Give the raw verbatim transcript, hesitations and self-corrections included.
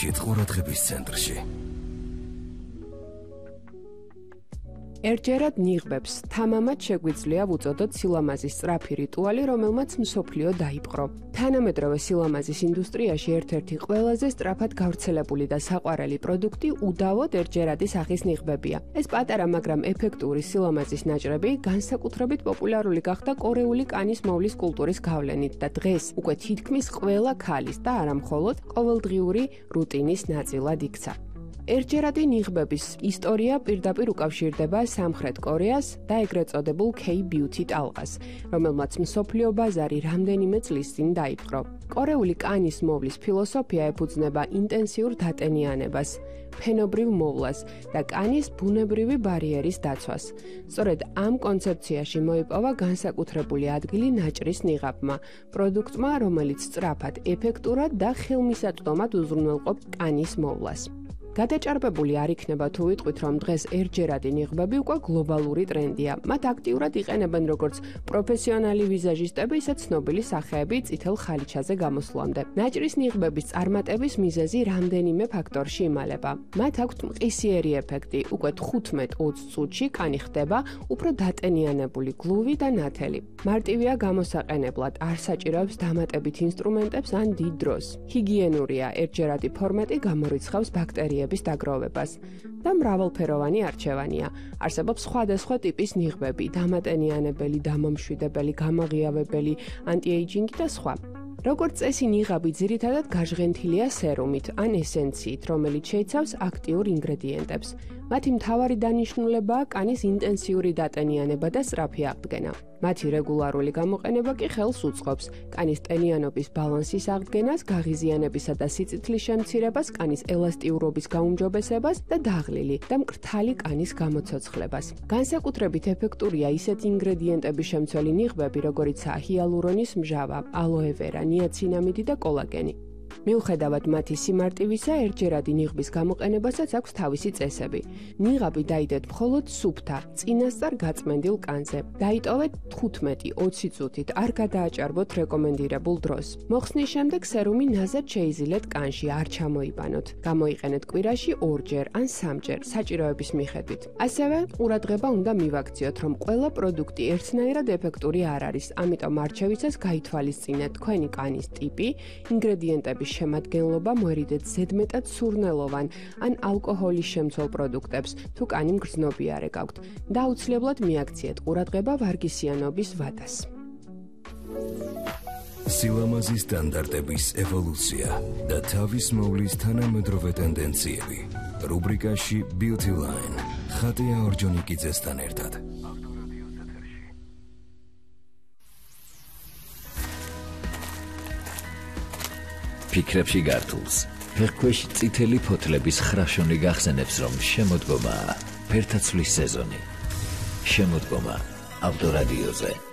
მოვიჩით ყურადღების ცენტრში. ერთჯერად ნიღბებს თამამად შეგვიძლია ვუწოდოთ სილამაზის სწრაფი რიტუალი, რომელმაც მსოფლიო დაიპყრო. თანამედროვე სილამაზის ინდუსტრიაში ერთ-ერთი ყველაზე სწრაფად გავრცელებული და საყვარელი პროდუქტი უდავოდ ერთჯერადი სახის ნიღბებია. ეს პატარა, მაგრამ ეფექტური სილამაზის ნაჭრები განსაკუთრებით პოპულარული გახდა კორეული კანის მოვლის კულტურის გავლენით და დღეს უკვე თითქმის ყველა ქალის და არა მხოლოდ ყოველდღიური რუტინის ნაწილად იქცა. ერთჯერადი ნიღბების ისტორია პირდაპირ უკავშირდება სამხრეთ კორეას და ეგრეთ წოდებულ K-beauty ტალღას, რომელმაც მსოფლიო ბაზარი რამდენიმე წლის წინ დაიპყრო. კორეული კანის მოვლის ფილოსოფია ეფუძნება ინტენსიურ დატენიანებას, ფენობრივ მოვლას და კანის ბუნებრივი ბარიერის დაცვას. სწორედ ამ კონცეფციაში მოიპოვა განსაკუთრებული ადგილი ნაჭრის ნიღაბმა, პროდუქტმა, რომელიც სწრაფად, ეფექტურად და ხელმისაწვდომად უზრუნველყოფს კანის მოვლას. გადაჭარბებული არ იქნება თუ ვიტყვით, რომ დღეს ერთჯერადი ნიღბები უკვე გლობალური ტრენდია. მათ აქტიურად იყენებენ როგორც პროფესიონალი ვიზაჟისტები, ისე ცნობილი სახეები წითელ ხალიჩაზე გამოსვლამდე. ნაჭრის ნიღბების წარმატების მიზეზი რამდენიმე ფაქტორში იმალება. მათ აქვთ მყისიერი ეფექტი, უკვე თხუთმეტ ოცი წუთში კანი ხდება უფრო დატენიანებული, გლუვი და ნათელი. მარტივია გამოსაყენებლად, არ საჭიროებს დამატებით ინსტრუმენტებს ან დიდ დროს. ჰიგიენურია, ერთჯერადი ფორმატი გამორიცხავს ბაქტერიებს დაგროვებას და მრავალფეროვანი არჩევანია. არსებობს სხვადასხვა ტიპის ნიღბები, დამატენიანებელი, დამამშვიდებელი, გამაღიავებელი, ანტიეიჯინგი და სხვა. როგორც წესი, ნიღაბი ძირითადად გაჟღენთილია სერუმით ან ესენციით, რომელიც შეიცავს აქტიურ ინგრედიენტებს. მათი მთავარი დანიშნულებაა კანის ინტენსიური დატენიანება და სწრაფი აღდგენა. მათი რეგულარული გამოყენება კი ხელს უწყობს კანის ტენიანობის ბალანსის აღდგენას, გაღიზიანებისა და სიწითლის შემცირებას, კანის ელასტიურობის გაუმჯობესებას და დაღლილი და მკრთალი კანის გამოცოცხლებას. განსაკუთრებით ეფექტურია ისეთი ინგრედიენტების შემცველი ნიღბები, როგორიცაა ჰიალურონის მჟავა, ალოევერა, ნიაცინამიდი და კოლაგენი. მიუხედავად მათი სიმარტივისა, ერთჯერადი ნიღბის გამოყენებასაც აქვს თავისი წესები. ნიღაბი დაიდეთ მხოლოდ სუფთა, წინასწარ გაწმენდილ კანზე. დაიტოვეთ თხუთმეტი ოცი წუთით, არ გადააჭარბოთ რეკომენდირებულ დროს. მოხსნის შემდეგ სერუმი ნაზად შეიზილეთ კანში, არ ჩამოიბანოთ. გამოიყენეთ კვირაში ორჯერ ან სამჯერ, საჭიროების მიხედვით. ასევე ყურადღება უნდა მივაქციოთ, რომ ყველა პროდუქტი ერთნაირად ეფექტური არ არის, ამიტომ არჩევისას გაითვალისწინეთ თქვენი კანის ტიპი, ინგრედიენტების შემადგენლობა, მოერიდეთ ზედმეტად სურნელოვან ან ალკოჰოლის შემცველ პროდუქტებს, თუ კანი მგრძნობიარე გაქვთ და აუცილებლად მიაქციეთ ყურადღება ვარგისიანობის ვადას. სილამაზის სტანდარტების ევოლუცია და თავის მოვლის თანამედროვე ტენდენციები. რუბრიკაში Beauty Line. ხატია ორჯონიკიძესთან ერთად. ფიქრებში გართულს, ფეხქვეშ წითელი ფოთლების ხრაშონი გახსენებს, რომ შემოდგომაა ფერთაცვლის სეზონი. შემოდგომა ავტორადიოზე.